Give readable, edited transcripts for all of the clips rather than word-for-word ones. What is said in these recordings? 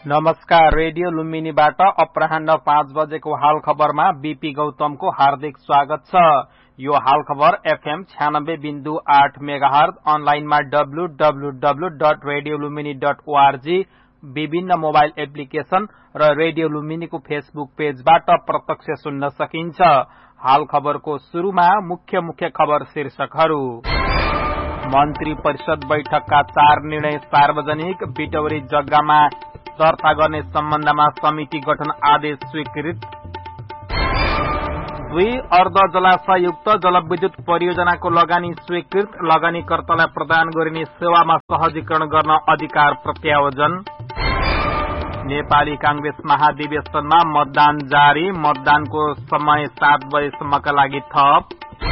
नमस्कार। रेडियो लुम्बिनीबाट अपराह्न 5 बजेको हाल खबरमा बीपी गौतमको हार्दिक स्वागत छ। यो हाल खबर एफएम 96.8 मेगाहर्ज, अनलाइनमा www.radiolumbini.org, विभिन्न मोबाइल एप्लिकेशन र रेडियो लुम्बिनीको फेसबुक पेजबाट प्रत्यक्ष सुन्न सकिन्छ। हाल खबरको शुरूमा मुख्य खबर शीर्षकहरू। मन्त्री परिषद बैठकका 4 निर्णय सार्वजनिक। बिटौरी जग्गामा दर्ता गर्ने सम्बन्धमा समिति गठन आदेश स्वीकृत। 2 अर्ध जलाशयुक्त जलविद्युत परियोजनाको लगानी स्वीकृत। लगानीकर्तालाई प्रदान गरिने सेवामा सहजीकरण गर्न अधिकार प्रत्यायोजन। नेपाली कांग्रेस महाधिवेशनमा मतदान जारी। मतदानको समय 7 बजेसम्मका लागि थप।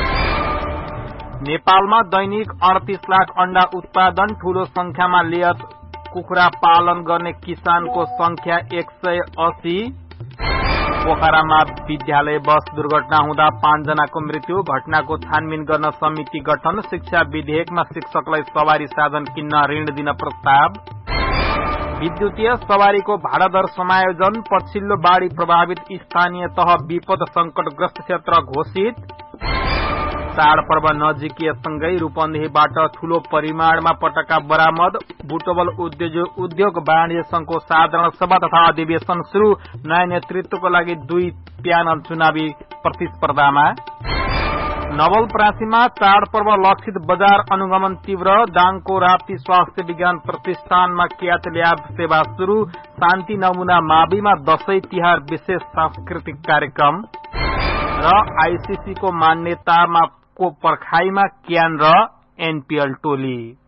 नेपालमा दैनिक 38 लाख अण्डा उत्पादन। ठूलो संख्यामा लेयर कुखुरा पालन गर्ने किसानको संख्या 180। पोखरामा विद्यालय बस दुर्घटना हुँदा 5 जनाको मृत्यु। घटनाको छानबिन गर्न समिति गठन। शिक्षा विधेयकमा शिक्षकलाई सवारी साधन किन्न ऋण दिन प्रस्ताव। विद्युतीय सवारीको भाडा दर समायोजन। पछिल्लो बाढ़ी प्रभावित स्थानीय तह विपद संकटग्रस्त क्षेत्र घोषित। चाडपर्व नजिकिएसँगै रूपन्देहीबाट ठूलो परिमाणमा पटका बरामद। बुटवल उद्योग वाणिज्य संघको साधारण सभा तथा अधिवेशन शुरू। नयाँ नेतृत्वको लागि 2 प्यानल चुनावी प्रतिस्पर्धामा। नवलपरासीमा चाडपर्व लक्षित बजार अनुगमन तीव्र। दाङको राप्ती स्वास्थ्य विज्ञान प्रतिष्ठानमा क्याथ ल्याब सेवा शुरू। शान्ति नमुना माविमा दशैं तिहार विशेष सांस्कृतिक कार्यक्रम। र आईसीसी को मान्यतामा को पर्खाईमा क्यान र एनपीएल टोली।